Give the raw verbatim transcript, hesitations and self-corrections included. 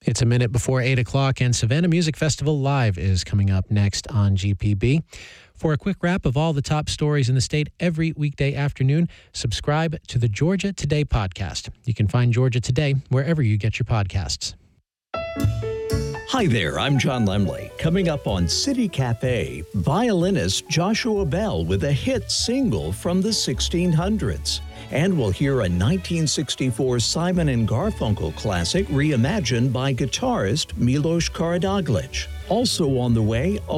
It's a minute before eight o'clock, and Savannah Music Festival Live is coming up next on G P B. For a quick wrap of all the top stories in the state every weekday afternoon, subscribe to the Georgia Today podcast. You can find Georgia Today wherever you get your podcasts. Hi there, I'm John Lemley. Coming up on City Cafe, violinist Joshua Bell with a hit single from the sixteen hundreds. And we'll hear a nineteen sixty-four Simon and Garfunkel classic reimagined by guitarist Milos Karadoglic. Also on the way,